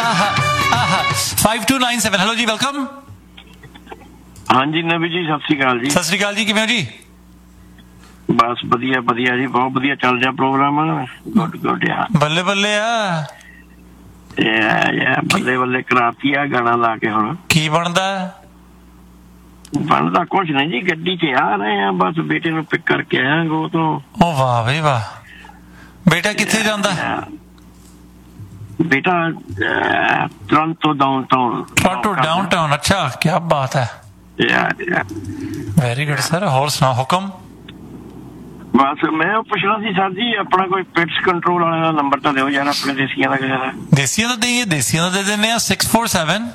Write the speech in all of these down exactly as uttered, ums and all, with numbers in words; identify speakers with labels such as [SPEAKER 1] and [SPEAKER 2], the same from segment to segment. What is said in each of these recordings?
[SPEAKER 1] Five to nine seven hello ji welcome.
[SPEAKER 2] हाँ जी नवी जी सत श्री अकाल जी।
[SPEAKER 1] सत श्री अकाल जी किवें हो जी?
[SPEAKER 2] बस वधिया वधिया जी बहुत वधिया चल रहा प्रोग्राम। गुड गुड यार
[SPEAKER 1] बल्ले बल्ले आ
[SPEAKER 2] बल्ले बल्ले कराती आ गाना ला के हुण
[SPEAKER 1] की बनदा?
[SPEAKER 2] बनदा कुछ नहीं जी गड्डी च आ रहे हैं बस बेटे नूं पिक करके आया गो तो।
[SPEAKER 1] ओ वाह भाई वाह। बेटा कित्थे जांदा?
[SPEAKER 2] बेटा टोरंटो डाउनटाउन।
[SPEAKER 1] टोरंटो डाउनटाउन अच्छा क्या बात है। वेरी गुड सर होर सुनाओ हुक्म।
[SPEAKER 2] बस मैं पुछना सी सर जी अपना कोई पेट्स कंट्रोल वाले का नंबर तो दिओ यार अपने देसियां दा किसी दा।
[SPEAKER 1] देसियां दा देइए देसियां दा दे देने आ सिक्स फोर सेवन।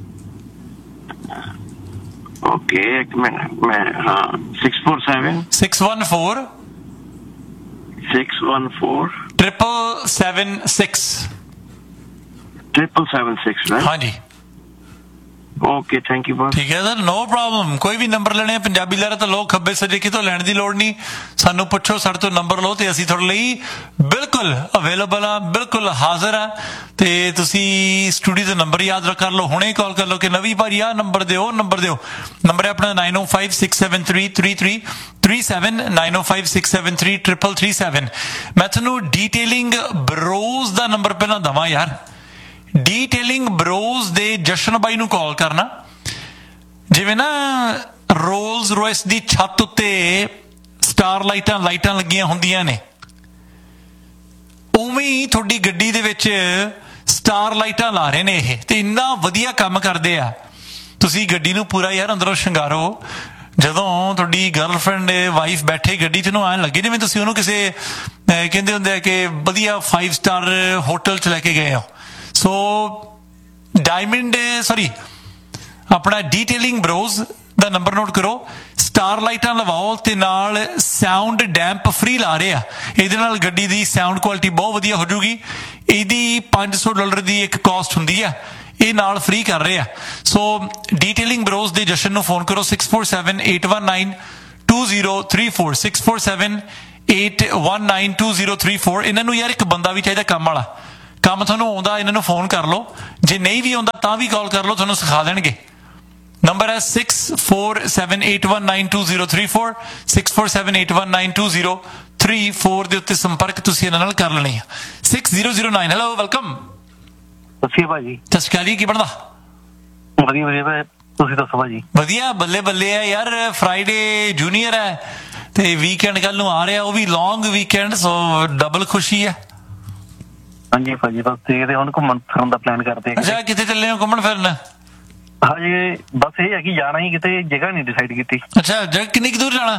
[SPEAKER 2] ओके एक मिनट मैं हाँ six four seven
[SPEAKER 1] six one four
[SPEAKER 2] six one four
[SPEAKER 1] triple seven six
[SPEAKER 2] triple seven six right.
[SPEAKER 1] हाँ जी
[SPEAKER 2] ओके थैंक यू बॉस।
[SPEAKER 1] ठीक है सर नो प्रॉब्लम। कोई भी नंबर लेने पंजाबी लहरा तो लोग खब्बे सजे कितों लैण दी लोड़ नहीं। सानू पुछो साडे तो नंबर लो ते असीं तुहाडे लई बिल्कुल अवेलेबल आ बिल्कुल हाजिर आ। ते तुसीं स्टूडियो दा नंबर याद कर लो हुणे कॉल कर लो कि नवी भारी आ नंबर दिओ नंबर दिओ। नंबर है अपना नाइन ओ five six seven three three three three seven nine ओ five six seven three triple three seven. मैं तुहानू डिटेलिंग ब्रोज दा नंबर पहला दवां यार। Detailing Broz they Jashan by नू कॉल करना। जिवें ना रोल्स रॉयस दी छत उत्ते स्टार लाइटां लाइटां लगियां हुंदियां ने उवें ही तुहाडी गड्डी दे विच स्टार लाइटां ला रहे ने ये ते इन्ना वधिया काम करदे आ। तुसीं गड्डी नू पूरा यार अंदरों शंगारो जदों तुहाडी गर्लफ्रेंड वाइफ बैठे गड्डी च नूं ऐं लगे जिवें तुसीं ओहनूं किसे कहंदे हुंदे आ कि वधिया फाइव स्टार होटल च लैके गए हो। सो डायमंड सॉरी अपना डिटेलिंग ब्रोज दा नंबर नोट करो। स्टार लाइटां लवाओ ते नाल साउंड डैंप फ्री ला रहे आ। इहदे नाल गड्डी दी साउंड क्वालिटी बहुत वधिया हो जूगी। इहदी पांच सौ डॉलर दी एक कॉस्ट हुंदी है ये नाल फ्री कर रहे आ। सो डिटेलिंग ब्रोज दे जशन नूं फोन करो six four seven eight one nine to zero three four six four seven eight one nine to zero three four. इन्हां नूं यार एक बंदा भी चाहिदा काम वाला काम थानू आउंदा इन्हां नूं फोन कर लो जे नहीं भी आउंदा तां भी कॉल कर लो थानू सिखा देणगे। नंबर है six four seven eight one nine to zero three four six four seven eight one nine to zero three four दे उत्ते संपर्क तुसीं इन्हां नाल कर लेणे आ। Six zero zero nine hello welcome.
[SPEAKER 2] ससी भाजी
[SPEAKER 1] सत श्री अकाल जी की बनदा?
[SPEAKER 2] वधिया वधिया तुसीं दसो भाजी।
[SPEAKER 1] वधिया बल्ले बल्ले है यार फ्राइडे जूनियर है ते वीकेंड कल नूं आ रहा वो भी लॉन्ग वीकेंड सो डबल खुशी है।
[SPEAKER 2] हाँ जी भाजी बस देखते हुण घुम्मण फिरन दा प्लान करते हैं।
[SPEAKER 1] अच्छा कित्थे चले हो घुम्मण फिरन?
[SPEAKER 2] हजे बस ये है कि जाना ही किते जगह नहीं डिसाइड कीती।
[SPEAKER 1] अच्छा जगह किन्नी दूर जाना?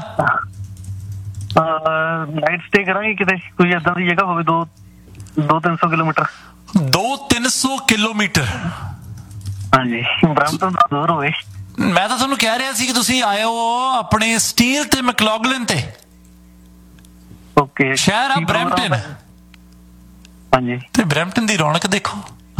[SPEAKER 2] नाइट स्टे करांगे किते कोई इदां दी जगह होवे दो दो तीन सौ किलोमीटर।
[SPEAKER 1] दो तीन सौ किलोमीटर
[SPEAKER 2] हाँ जी ब्रैम्पटन तो दूर होवे।
[SPEAKER 1] मैं तो तुहानू कह रहा सी कि तुसीं आए हो अपने स्टील ते मैकलॉगलन ते।
[SPEAKER 2] ओके
[SPEAKER 1] शहर आ ब्रैम्पटन।
[SPEAKER 2] हाँ जी
[SPEAKER 1] ते ब्रैम्पटन दी रौनक देखो।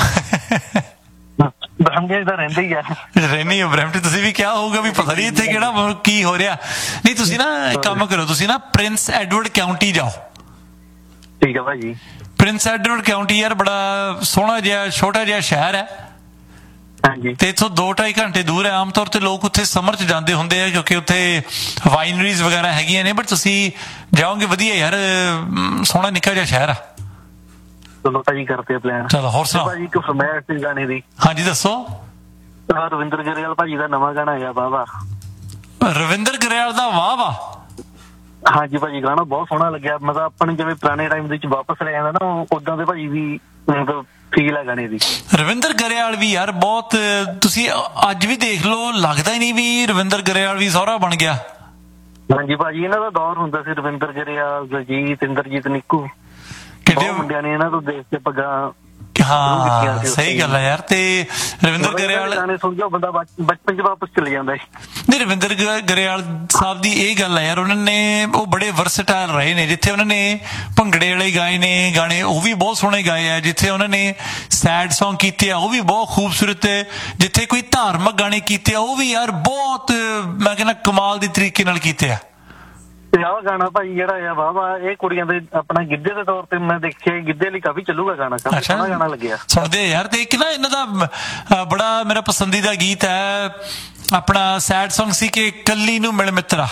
[SPEAKER 2] ब्रैम्पटन दा रहिंदे ही आ
[SPEAKER 1] रहनी हो ब्रैम्पटन तुसीं भी क्या होगा भी पता नहीं इत्थे किहड़ा की हो रहा। नहीं तुसीं ना एक काम करो तुसीं ना प्रिंस एडवर्ड काउंटी जाओ।
[SPEAKER 2] ठीक है भाजी।
[SPEAKER 1] प्रिंस एडवर्ड काउंटी यार बड़ा सोहना जिहा छोटा जिहा शहर है ते इत्थों दो ढाई घंटे दूर है। आम तौर ते लोग उत्थे समर च जांदे हुंदे आ क्योंकि उत्थे वाइनरीज वगैरह हैगियां ने बट तुसीं जाओगे वधिया यार सोहना निक्का जिहा शहर आ।
[SPEAKER 2] चलो भाजी करते हैं प्लान।
[SPEAKER 1] चलो होर सुनाओ
[SPEAKER 2] भाजी को फरमाइश सी गाने दी।
[SPEAKER 1] हाँ जी दसो।
[SPEAKER 2] रविंदर गरेवाल भाजी दा नवां गाना है वाह वाह।
[SPEAKER 1] रविंदर गरेवाल दा वाह वाह।
[SPEAKER 2] हाँ जी भाजी गाना बहुत सोहना लग्या मतलब अपने जिवें पुराने टाइम दे विच वापस ले आंदा ना उदां दे भाजी भी मतलब फील है गाने दी।
[SPEAKER 1] रविंदर गरेवाल भी यार बहुत तुसीं अज भी देख लो लगदा ही नहीं भी रविंदर गरेवाल भी सौहरा बन गया।
[SPEAKER 2] हाँ जी भाजी इन्हां दा दौर हुंदा सी रविंदर गरेवाल दलजीत इंद्रजीत निक्कू
[SPEAKER 1] किड्डे
[SPEAKER 2] मुंडियां ने इन्हां तों देख के पग्गां।
[SPEAKER 1] हाँ सही गल है यार ते रविंदर गरेवाल
[SPEAKER 2] गाने सुन के बंदा बचपन च वापस चले जांदा है।
[SPEAKER 1] नहीं रविंदर गरेवाल साहब दी ये गल है यार उन्होंने वो बड़े वर्सटाइल रहे ने जिथे उन्होंने भंगड़े वाले गाए ने गाने वो भी बहुत सोहने गाए है। जिथे उन्होंने सैड सॉन्ग कीते वो भी बहुत खूबसूरत है। जिथे कोई धार्मिक गाने कीते वो भी यार बहुत मैं कहना कमाल दी तरीके नाल कीते है।
[SPEAKER 2] ਤੇ ਆਹ ਗਾਣਾ ਭਾਈ ਜਿਹੜਾ ਆ ਵਾਹਵਾ ਇਹ ਕੁੜੀਆਂ ਦੇ ਆਪਣਾ ਗਿੱਧੇ ਦੇ ਤੌਰ ਤੇ ਮੈਂ ਦੇਖਿਆ ਗਿੱਧੇ ਲਈ ਕਾਫੀ ਚੱਲੂਗਾ ਗਾਣਾ, ਕਾਫੀ ਸੋਹਣਾ ਗਾਣਾ ਲੱਗਿਆ।
[SPEAKER 1] ਸੁਣਦੇ ਯਾਰ। ਤੇ ਇੱਕ ਨਾ ਇਹਨਾਂ ਦਾ ਅ, ਬੜਾ ਮੇਰਾ ਪਸੰਦੀਦਾ ਗੀਤ ਹੈ ਆਪਣਾ ਸੈਡ Song ਸੀ ਕਿ ਕੱਲੀ ਨੂੰ ਮਿਲ ਮਿੱਤਰਾ।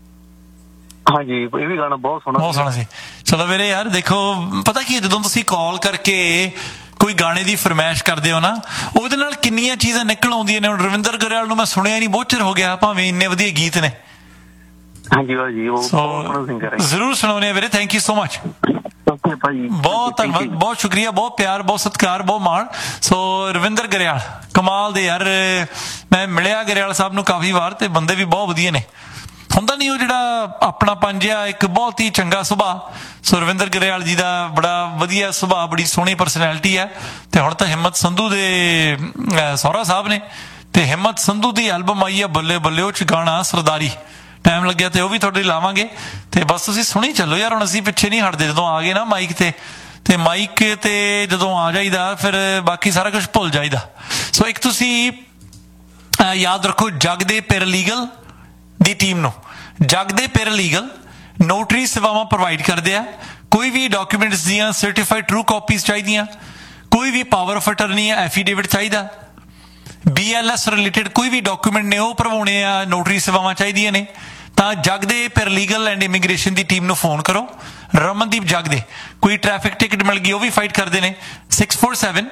[SPEAKER 2] ਹਾਂਜੀ ਇਹ ਵੀ ਗਾਣਾ ਬਹੁਤ ਸੋਹਣਾ
[SPEAKER 1] ਬਹੁਤ ਸੋਹਣਾ ਸੀ। ਚਲੋ ਵੀਰੇ ਯਾਰ ਦੇਖੋ ਪਤਾ ਕੀ ਜਦੋਂ ਤੁਸੀਂ ਕਾਲ ਕਰਕੇ ਕੋਈ ਗਾਣੇ ਦੀ ਫਰਮਾਇਸ਼ ਕਰਦੇ ਹੋ ਨਾ ਉਹਦੇ ਨਾਲ ਕਿੰਨੀਆਂ ਚੀਜ਼ਾਂ ਨਿਕਲ ਆਉਂਦੀਆਂ ਨੇ। ਹੁਣ ਰਵਿੰਦਰ ਗਰੇਵਾਲ ਨੂੰ ਮੈਂ ਸੁਣਿਆ ਨਹੀਂ, ਬਹੁਤ ਚਿਰ ਹੋ ਗਿਆ, ਭਾਵੇਂ ਇੰਨੇ ਵਧੀਆ ਗੀਤ ਨੇ।
[SPEAKER 2] ਹਾਂਜੀ ਭਾਜੀ ਉਹ ਬਹੁਤ ਸੋਹਣਾ ਸਿੰਗਰ ਹੈ।
[SPEAKER 1] ਜ਼ਰੂਰ ਸੁਣਾਉਣੇ ਆ ਵੀਰੇ। Thank you so much.
[SPEAKER 2] Okay ਭਾਜੀ
[SPEAKER 1] ਬਹੁਤ ਧੰਨਵਾਦ, ਬਹੁਤ ਸ਼ੁਕਰੀਆ, ਬਹੁਤ ਪਿਆਰ, ਬਹੁਤ ਸਤਿਕਾਰ, ਬਹੁਤ ਮਾਣ। ਸੋ ਰਵਿੰਦਰ ਗਰੇਵਾਲ ਕਮਾਲ ਦੇ ਯਾਰ। ਮੈਂ ਮਿਲਿਆ ਗਰੇਵਾਲ ਸਾਹਿਬ ਨੂੰ ਕਾਫੀ ਵਾਰ ਤੇ ਬੰਦੇ ਵੀ ਬਹੁਤ ਵਧੀਆ ਨੇ। ਹੁੰਦਾ ਨਹੀਂ ਉਹ ਜਿਹੜਾ ਆਪਣਾ ਪੰਜਿਆ ਇੱਕ ਬਹੁਤ ਹੀ ਚੰਗਾ ਸੁਭਾਅ। ਸੋ ਰਵਿੰਦਰ ਗਰੇਵਾਲ ਜੀ ਦਾ ਬੜਾ ਵਧੀਆ ਸੁਭਾਅ, ਬੜੀ ਸੋਹਣੀ ਪਰਸਨੈਲਿਟੀ ਹੈ। ਤੇ ਹੁਣ ਤਾਂ ਹਿੰਮਤ ਸੰਧੂ ਦੇ ਸਹੁਰਾ ਸਾਹਿਬ ਨੇ ਤੇ ਹਿੰਮਤ ਸੰਧੂ ਦੀ ਐਲਬਮ ਆਈ ਹੈ ਬੱਲੇ ਬੱਲੇ, ਉਹ ਚ ਗਾਣਾ ਸਰਦਾਰੀ। ਟਾਈਮ ਲੱਗਿਆ ਤੇ ਉਹ ਵੀ ਤੁਹਾਡੇ ਲਾਵਾਂਗੇ ਤੇ ਬਸ ਤੁਸੀਂ ਸੁਣੀ ਚੱਲੋ ਯਾਰ। ਹੁਣ ਅਸੀਂ ਪਿੱਛੇ ਨਹੀਂ ਹਟਦੇ, ਜਦੋਂ ਆ ਗਏ ਨਾ ਮਾਈਕ ਤੇ ਤੇ ਮਾਈਕ ਤੇ ਜਦੋਂ ਆ ਜਾਈਦਾ ਫਿਰ ਬਾਕੀ ਸਾਰਾ ਕੁਝ ਭੁੱਲ ਜਾਈਦਾ। ਸੋ ਇੱਕ ਤੁਸੀਂ ਯਾਦ ਰੱਖੋ ਜਗ ਦੇ ਪੈਰਾਲੀਗਲ ਦੀ ਟੀਮ ਨੂੰ, ਜਗ ਦੇ ਪੈਰਾਲੀਗਲ ਨੋਟਰੀ ਸੇਵਾਵਾਂ ਪ੍ਰੋਵਾਈਡ ਕਰਦੇ ਆ। ਕੋਈ ਵੀ ਡਾਕੂਮੈਂਟਸ ਦੀਆਂ ਸਰਟੀਫਾਈਡ ਟਰੂ ਕਾਪੀਜ਼ ਚਾਹੀਦੀਆਂ, ਕੋਈ ਵੀ ਪਾਵਰ ਆਫ ਅਟਰਨੀ ਜਾਂ ਐਫੀਡੇਵਿਟ ਚਾਹੀਦਾ, ਬੀ ਐਲ ਐਸ ਰਿਲੇਟਡ ਕੋਈ ਵੀ ਡਾਕੂਮੈਂਟ ਨੇ ਉਹ ਭਰਵਾਉਣੇ ਆ, ਨੋਟਰੀ ਸੇਵਾਵਾਂ ਚਾਹੀਦੀਆਂ ਨੇ ਤਾਂ ਜਗ ਦੇ paralegal and immigration the team ਨੂੰ ਫੋਨ ਕਰੋ। ਰਮਨਦੀਪ ਜਗ ਦੇ ਕੋਈ ਟ੍ਰੈਫਿਕ ਟਿਕਟ ਮਿਲ ਗਈ ਉਹ ਵੀ ਫਾਈਟ ਕਰਦੇ ਨੇ। Six four seven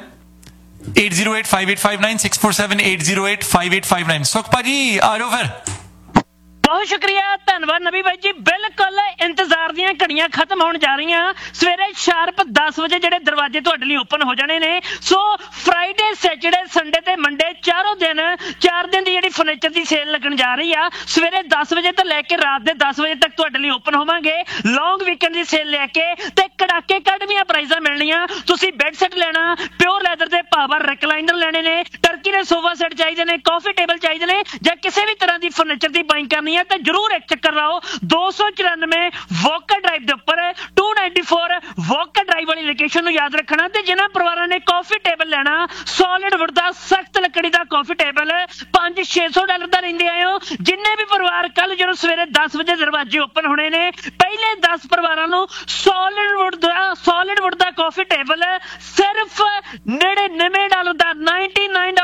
[SPEAKER 1] eight zero eight five eight five nine six four seven eight zero eight five eight five nine. ਸੁਖ ਭਾਜੀ ਆ ਜਾਓ ਫਿਰ।
[SPEAKER 3] ਬਹੁਤ ਸ਼ੁਕਰੀਆ, ਧੰਨਵਾਦ ਨਬੀ ਬਾਈ ਜੀ। ਬਿਲਕੁਲ ਇੰਤਜ਼ਾਰ ਦੀਆਂ ਘੜੀਆਂ ਖਤਮ ਹੋਣ ਜਾ ਰਹੀਆਂ। ਸਵੇਰੇ ਸ਼ਾਰਪ ਦਸ ਵਜੇ ਜਿਹੜੇ ਦਰਵਾਜ਼ੇ ਤੁਹਾਡੇ ਲਈ ਓਪਨ ਹੋ ਜਾਣੇ ਨੇ। ਸੋ ਫਰਾਈਡੇ, ਸੈਚਰਡੇ, ਸੰਡੇ ਤੇ ਮੰਡੇ ਚਾਰੋਂ ਦਿਨ ਚਾਰ ਦਿਨ ਦੀ ਜਿਹੜੀ ਫਰਨੀਚਰ ਦੀ ਸੇਲ ਲੱਗਣ ਜਾ ਰਹੀ ਆ। ਸਵੇਰੇ ਦਸ ਵਜੇ ਤੋਂ ਲੈ ਕੇ ਰਾਤ ਦੇ ਦਸ ਵਜੇ ਤੱਕ ਤੁਹਾਡੇ ਲਈ ਓਪਨ ਹੋਵਾਂਗੇ। ਲੌਂਗ ਵੀਕਐਂਡ ਦੀ ਸੇਲ ਲੈ ਕੇ ਤੇ ਕੜਾਕੇ ਕੱਢਵੀਆਂ ਪ੍ਰਾਈਜ਼ਾਂ ਮਿਲਣੀਆਂ। ਤੁਸੀਂ ਬੈੱਡ ਸੈੱਟ ਲੈਣਾ, ਪਿਓਰ ਲੈਦਰ ਦੇ ਪਾਵਰ ਰਿਕਲਾਈਨਰ ਲੈਣੇ ਨੇ, ਟਰਕੀ ਦੇ ਸੋਫਾ ਸੈੱਟ ਚਾਹੀਦੇ ਨੇ, ਕਾਫੀ ਟੇਬਲ ਚਾਹੀਦੇ ਨੇ, ਜਾਂ ਕਿਸੇ ਵੀ ਤਰ੍ਹਾਂ ਦੀ ਫਰਨੀਚਰ ਦੀ ਬਾਈਂਗ ਕਰਨੀ ਹੈ ਤੇ ਜਰੂਰ ਇੱਕ ਚੱਕਰ ਲਾਓ। ਦੋ ਸੌ ਚੁਰਾਨਵੇਂ ਵੋਕਰ ਡਰਾਈਵ ਦੇ ਉੱਪਰ to ninety four walker drive ਵਾਲੀ ਲੋਕੇਸ਼ਨ ਨੂੰ ਯਾਦ ਰੱਖਣਾ। ਤੇ ਜਿਨ੍ਹਾਂ ਪਰਿਵਾਰਾਂ ਨੇ ਕਾਫੀ ਟੇਬਲ ਲੈਣਾ, ਸੋਲਿਡ ਵੁੱਡ ਦਾ ਸਖਤ ਲੱਕੜੀ ਦਾ ਕਾਫੀ ਟੇਬਲ ਪੰਜ ਛੇ ਸੌ ਡਾਲਰ ਦਾ ਲੈਂਦੇ ਆਇਓ। ਜਿੰਨੇ ਵੀ ਪਰਿਵਾਰ ਕੱਲ ਜਦੋਂ ਸਵੇਰੇ ਦਸ ਵਜੇ ਦਰਵਾਜ਼ੇ ਓਪਨ ਹੋਣੇ ਨੇ, ਪਹਿਲੇ ਦਸ ਪਰਿਵਾਰਾਂ ਨੂੰ ਸੋਲਿਡ ਵੁੱਡ ਦਾ ਸੋਲਿਡ ਵੁੱਡ ਦਾ ਕਾਫੀ ਟੇਬਲ ਸਿਰਫ ਨੜਿਨਵੇਂ ਡਾਲਰ ਦਾ ਨਾਈਨਟੀ ਨਾਈਨ